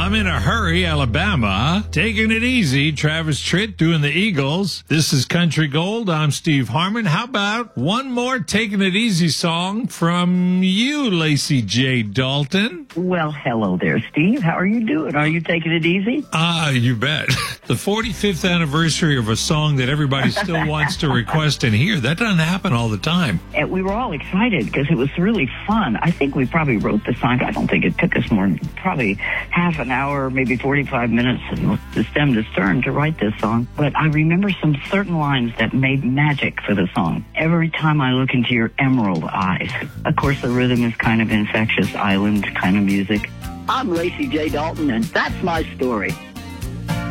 I'm in a hurry, Alabama. Taking it easy, Travis Tritt doing the Eagles. This is Country Gold. I'm Steve Harmon. How about one more Taking It Easy song from you, Lacey J. Dalton? Well, hello there, Steve. How are you doing? Are you taking it easy? You bet. The 45th anniversary of a song that everybody still wants to request and hear. That doesn't happen all the time. And we were all excited because it was really fun. I think we probably wrote the song. I don't think it took us more than probably half an hour, maybe 45 minutes to stem to stern to write this song. But I remember some certain lines that made magic for the song. Every time I look into your emerald eyes. Of course, the rhythm is kind of infectious island kind of music. I'm Lacey J. Dalton, and that's my story.